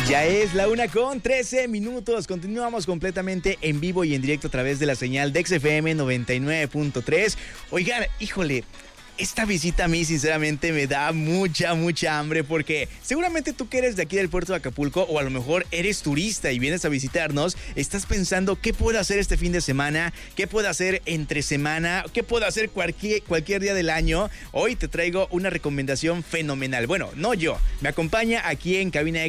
Ya es la 1:13. Continuamos completamente en vivo y en directo a través de la señal de XFM 99.3. Oigan, híjole, esta visita a mí sinceramente me da mucha hambre porque seguramente tú que eres de aquí del puerto de Acapulco o a lo mejor eres turista y vienes a visitarnos, estás pensando qué puedo hacer este fin de semana, qué puedo hacer entre semana, qué puedo hacer cualquier día del año. Hoy te traigo una recomendación fenomenal. Bueno, no yo, me acompaña aquí en cabina